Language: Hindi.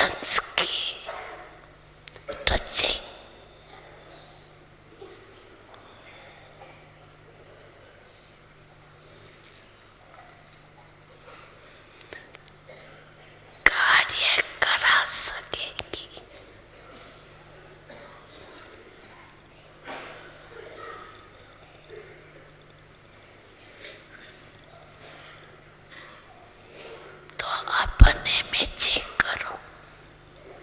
इमोशंस की टचिंग कार्य करा सकेगी। तो अपने में चेक